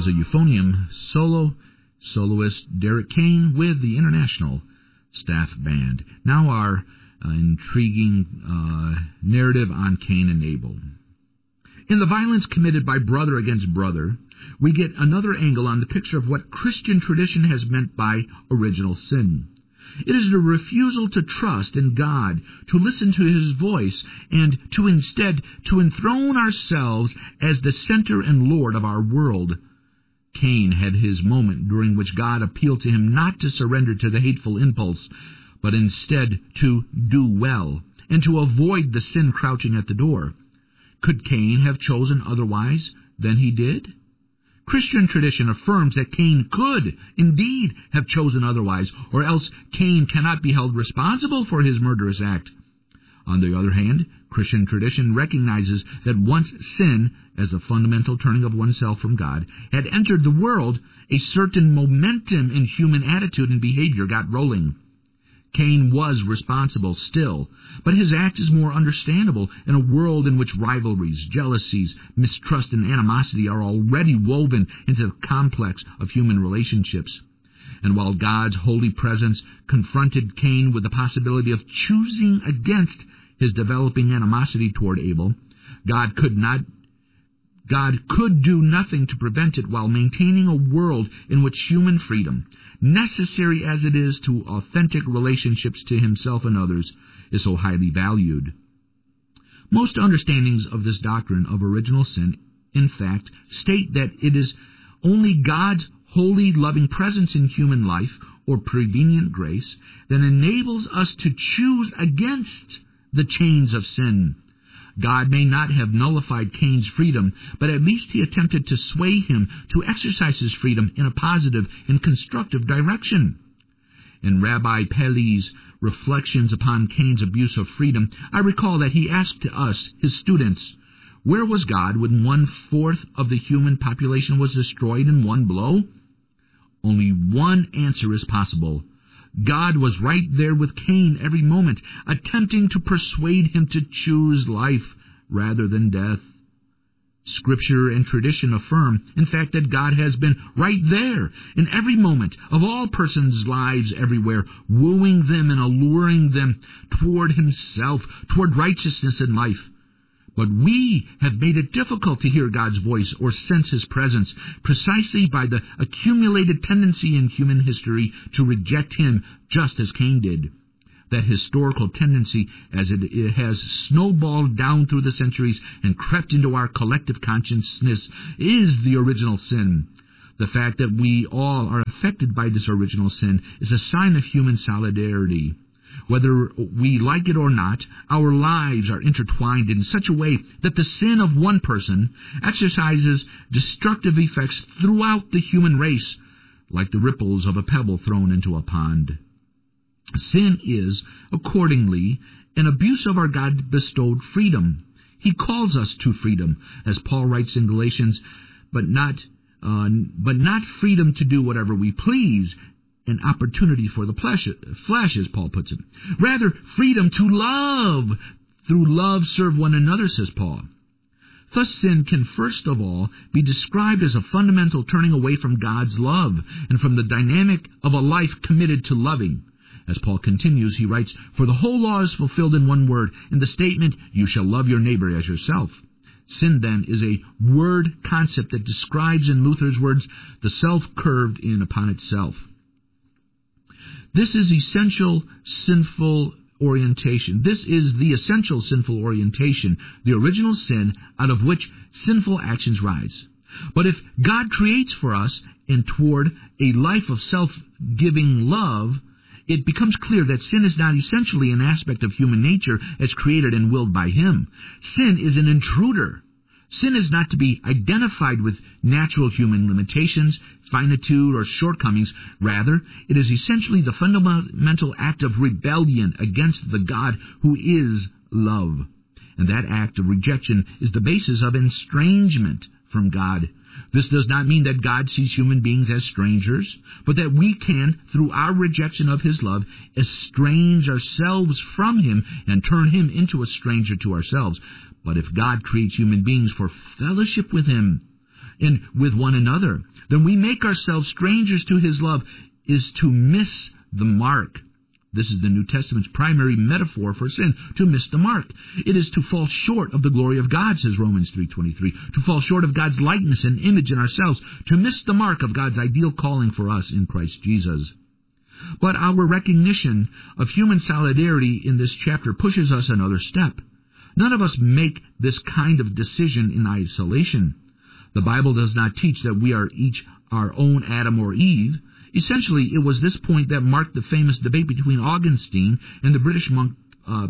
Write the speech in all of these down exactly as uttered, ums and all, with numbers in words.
was a euphonium solo, soloist Derek Kane with the International Staff Band. Now our uh, intriguing uh, narrative on Cain and Abel. In the violence committed by brother against brother, we get another angle on the picture of what Christian tradition has meant by original sin. It is the refusal to trust in God, to listen to His voice, and to instead to enthrone ourselves as the center and Lord of our world. Cain had his moment during which God appealed to him not to surrender to the hateful impulse, but instead to do well, and to avoid the sin crouching at the door. Could Cain have chosen otherwise than he did? Christian tradition affirms that Cain could indeed have chosen otherwise, or else Cain cannot be held responsible for his murderous act. On the other hand, Christian tradition recognizes that once sin, as the fundamental turning of oneself from God, had entered the world, a certain momentum in human attitude and behavior got rolling. Cain was responsible still, but his act is more understandable in a world in which rivalries, jealousies, mistrust, and animosity are already woven into the complex of human relationships. And while God's holy presence confronted Cain with the possibility of choosing against his developing animosity toward Abel, God could not God could do nothing to prevent it while maintaining a world in which human freedom, necessary as it is to authentic relationships to himself and others, is so highly valued. Most understandings of this doctrine of original sin, in fact, state that it is only God's holy, loving presence in human life, or prevenient grace, that enables us to choose against the chains of sin. God may not have nullified Cain's freedom, but at least he attempted to sway him to exercise his freedom in a positive and constructive direction. In Rabbi Pelly's reflections upon Cain's abuse of freedom, I recall that he asked us, his students, where was God when one-fourth of the human population was destroyed in one blow? Only one answer is possible. God was right there with Cain every moment, attempting to persuade him to choose life rather than death. Scripture and tradition affirm, in fact, that God has been right there in every moment of all persons' lives everywhere, wooing them and alluring them toward Himself, toward righteousness and life. But we have made it difficult to hear God's voice or sense His presence, precisely by the accumulated tendency in human history to reject Him, just as Cain did. That historical tendency, as it, it has snowballed down through the centuries and crept into our collective consciousness, is the original sin. The fact that we all are affected by this original sin is a sign of human solidarity. Whether we like it or not, our lives are intertwined in such a way that the sin of one person exercises destructive effects throughout the human race, like the ripples of a pebble thrown into a pond. Sin is, accordingly, an abuse of our God-bestowed freedom. He calls us to freedom, as Paul writes in Galatians, but not, uh, but not freedom to do whatever we please, an opportunity for the flesh, flesh, as Paul puts it. Rather, freedom to love. Through love serve one another, says Paul. Thus, sin can first of all be described as a fundamental turning away from God's love and from the dynamic of a life committed to loving. As Paul continues, he writes, "For the whole law is fulfilled in one word, in the statement, 'You shall love your neighbor as yourself.'" Sin, then, is a word concept that describes, in Luther's words, the self curved in upon itself. This is essential sinful orientation. This is the essential sinful orientation, the original sin out of which sinful actions rise. But if God creates for us and toward a life of self-giving love, it becomes clear that sin is not essentially an aspect of human nature as created and willed by Him. Sin is an intruder. Sin is not to be identified with natural human limitations, finitude, or shortcomings. Rather, it is essentially the fundamental act of rebellion against the God who is love. And that act of rejection is the basis of estrangement from God. This does not mean that God sees human beings as strangers, but that we can, through our rejection of His love, estrange ourselves from Him and turn Him into a stranger to ourselves. But if God creates human beings for fellowship with Him, and with one another, then we make ourselves strangers to his love, is to miss the mark. This is the New Testament's primary metaphor for sin, to miss the mark. It is to fall short of the glory of God, says Romans three twenty-three, to fall short of God's likeness and image in ourselves, to miss the mark of God's ideal calling for us in Christ Jesus. But our recognition of human solidarity in this chapter pushes us another step. None of us make this kind of decision in isolation. The Bible does not teach that we are each our own Adam or Eve. Essentially, it was this point that marked the famous debate between Augustine and the British monk uh,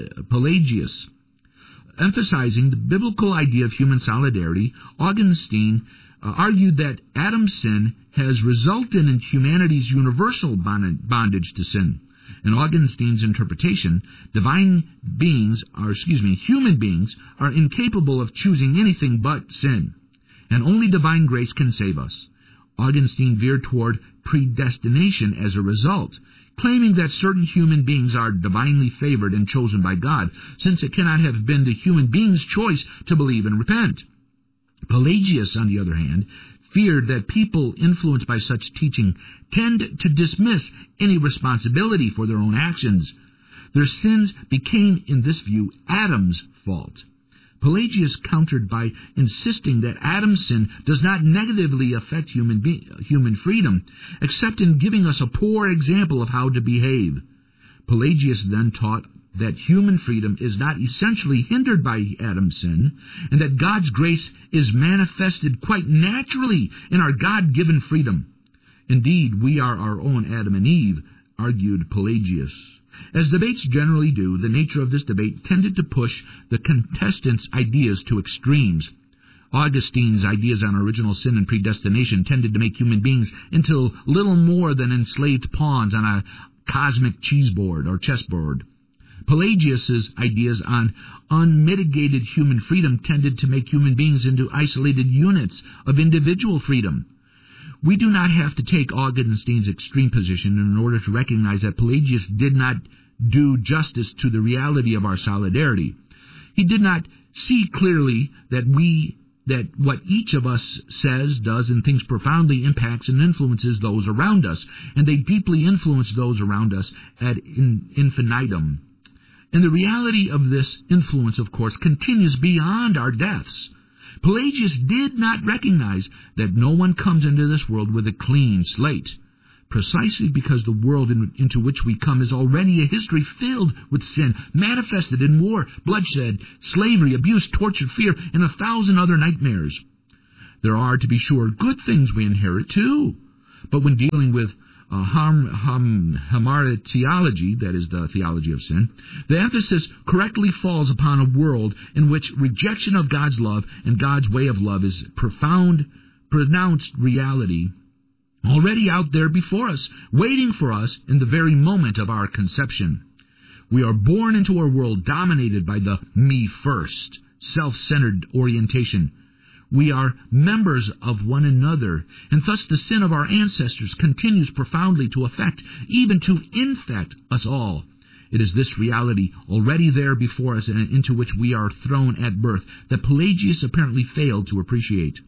Pelagius. Emphasizing the biblical idea of human solidarity, Augustine uh, argued that Adam's sin has resulted in humanity's universal bondage to sin. In Augustine's interpretation, divine beings, or excuse me, human beings, are incapable of choosing anything but sin, and only divine grace can save us. Augustine veered toward predestination as a result, claiming that certain human beings are divinely favored and chosen by God, since it cannot have been the human being's choice to believe and repent. Pelagius, on the other hand, feared that people influenced by such teaching tend to dismiss any responsibility for their own actions. Their sins became, in this view, Adam's fault. Pelagius countered by insisting that Adam's sin does not negatively affect human be- human freedom, except in giving us a poor example of how to behave. Pelagius then taught that human freedom is not essentially hindered by Adam's sin, and that God's grace is manifested quite naturally in our God-given freedom. Indeed, we are our own Adam and Eve, argued Pelagius. As debates generally do, the nature of this debate tended to push the contestants' ideas to extremes. Augustine's ideas on original sin and predestination tended to make human beings into little more than enslaved pawns on a cosmic cheeseboard or chessboard. Pelagius's ideas on unmitigated human freedom tended to make human beings into isolated units of individual freedom. We do not have to take Augustine's extreme position in order to recognize that Pelagius did not do justice to the reality of our solidarity. He did not see clearly that we that what each of us says, does, and thinks profoundly impacts and influences those around us, and they deeply influence those around us ad infinitum. And the reality of this influence, of course, continues beyond our deaths. Pelagius did not recognize that no one comes into this world with a clean slate, precisely because the world in, into which we come is already a history filled with sin, manifested in war, bloodshed, slavery, abuse, torture, fear, and a thousand other nightmares. There are, to be sure, good things we inherit too, but when dealing with Uh, ham, ham, hamartiology, that is the theology of sin, the emphasis correctly falls upon a world in which rejection of God's love and God's way of love is profound, pronounced reality, already out there before us, waiting for us in the very moment of our conception. We are born into a world dominated by the me-first, self-centered orientation. We are members of one another, and thus the sin of our ancestors continues profoundly to affect, even to infect us all. It is this reality already there before us and into which we are thrown at birth that Pelagius apparently failed to appreciate.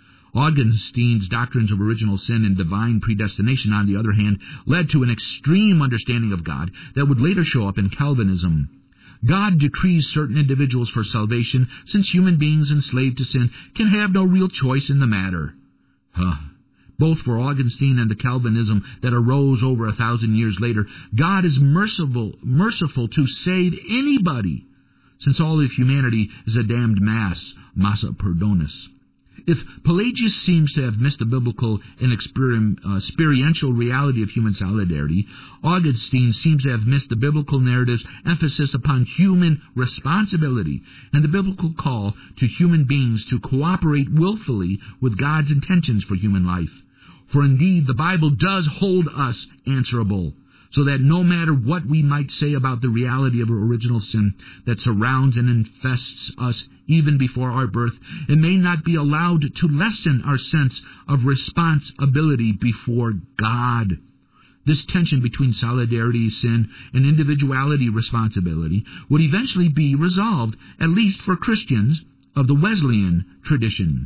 Augustine's doctrines of original sin and divine predestination, on the other hand, led to an extreme understanding of God that would later show up in Calvinism. God decrees certain individuals for salvation, since human beings enslaved to sin can have no real choice in the matter. Huh. Both for Augustine and the Calvinism that arose over a thousand years later, God is merciful, merciful to save anybody, since all of humanity is a damned mass, massa perdonis. If Pelagius seems to have missed the biblical and uh, experiential reality of human solidarity, Augustine seems to have missed the biblical narrative's emphasis upon human responsibility and the biblical call to human beings to cooperate willfully with God's intentions for human life. For indeed, the Bible does hold us answerable, so that no matter what we might say about the reality of original sin that surrounds and infests us even before our birth, it may not be allowed to lessen our sense of responsibility before God. This tension between solidarity, sin, and individuality responsibility would eventually be resolved, at least for Christians of the Wesleyan tradition.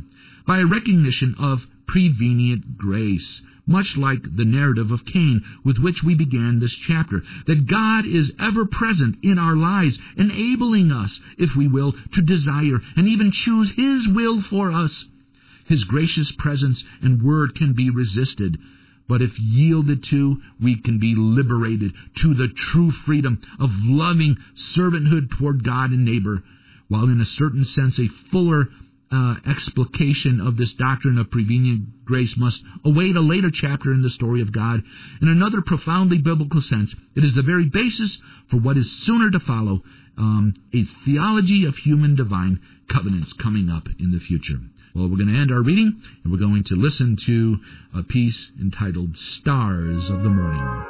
by a recognition of prevenient grace, much like the narrative of Cain with which we began this chapter, that God is ever present in our lives, enabling us, if we will, to desire and even choose His will for us. His gracious presence and word can be resisted, but if yielded to, we can be liberated to the true freedom of loving servanthood toward God and neighbor, while in a certain sense a fuller uh, explication of this doctrine of prevenient grace must await a later chapter in the story of God. In another profoundly biblical sense, it is the very basis for what is sooner to follow, um, a theology of human divine covenants coming up in the future. Well, we're going to end our reading, and we're going to listen to a piece entitled Stars of the Morning.